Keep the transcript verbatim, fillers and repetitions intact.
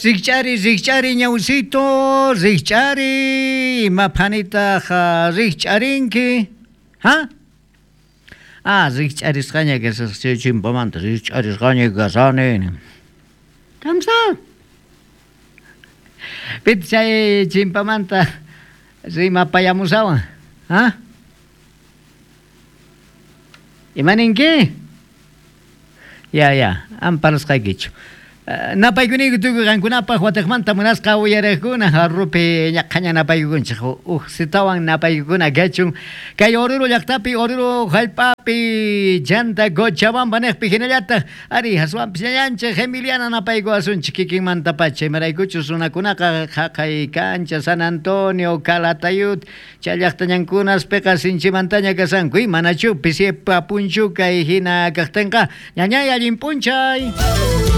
Richari, Richari, ñausito, Richari, mapanita, ja, Richarinki. ¿Ah? Ah, Richari, Skaña, que se chimpamanta, Richari, Skaña, Gasane. Tamsa. Pitsay, chimpamanta, Rima payamusawa. ¿Ah? ¿Imaninki? Ya, ya, amparos kaikicho. Napaykuni tuku kankunapa huatakmanta munasqa uyarijkuna harrupi ñaqaña napaykunchik uj sitawan napaykuna kachun kay Oruro llaqtapi Oruro hallpapi llanta Cochabamba niqpi hinallata ari haswanpis ñallanchik Emiliana napayku asunchik kikinmantapacha chaymaraykuchus runakunaqa haqay kancha San Antonio Calatayud chay llaqta ñankunaspiqa sinchimantaña kasanku imanachu pisipa punchu kay hina kaqtinqa ñañay allin punchay.